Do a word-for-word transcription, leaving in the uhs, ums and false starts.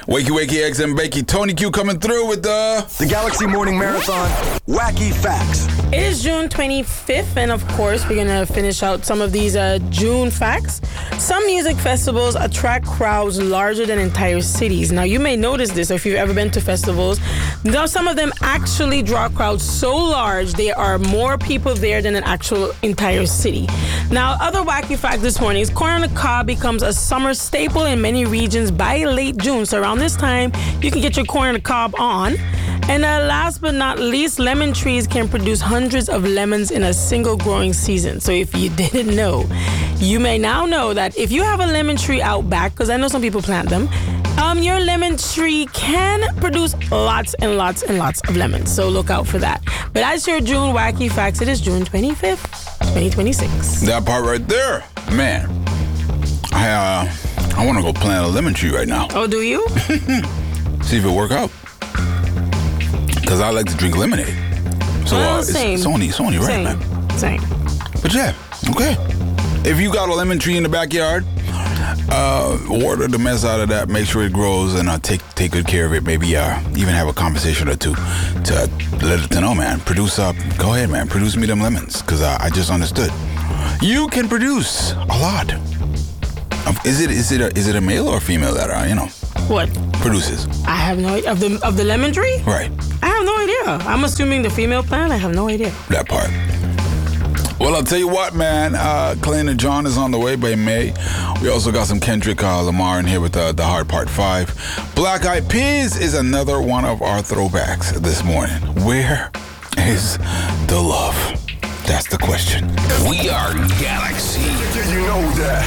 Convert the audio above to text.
Wakey, wakey, eggs and bakey. Tony Q coming through with the... The Galaxy Morning Marathon Wacky Facts. It is June twenty-fifth, and of course, we're going to finish out some of these uh, June facts. Some music festivals attract crowds larger than entire cities. Now, you may notice this if you've ever been to festivals. Now, some of them actually draw crowds so large, there are more people there than an actual entire city. Now, other wacky fact this morning is corn on the cob becomes a summer staple in many regions by late June. So around this time, you can get your corn on the cob on. And uh, last but not least, lemon trees can produce hundreds of lemons in a single growing season. So if you didn't know, you may now know that if you have a lemon tree out back, because I know some people plant them, um, your lemon tree can produce lots and lots and lots of lemons. So look out for that. But that's your June Wacky Facts. It is June twenty-fifth, twenty twenty-six. That part right there. Man, I, uh, I want to go plant a lemon tree right now. Oh, do you? See if it work out. Because I like to drink lemonade. So well, uh, it's, it's only, it's only right, same. man. Same. But yeah, okay. If you got a lemon tree in the backyard, uh, water the mess out of that. Make sure it grows and uh, take take good care of it. Maybe uh, even have a conversation or two to let it to know, man. Produce up. Uh, go ahead, man. Produce me them lemons. Because uh, I just understood. You can produce a lot. Is it is it a, is it a male or a female that uh, you know? What? Produces. I have no idea. Of the, of the lemon tree? Right. I have no idea. I'm assuming the female plant. I have no idea. That part. Well, I'll tell you what, man. Uh, Clayton and John is on the way by May. We also got some Kendrick uh, Lamar in here with uh, The Hard Part five. Black Eyed Peas is another one of our throwbacks this morning. Where is the love? That's the question. We are Galaxy. Did you know that?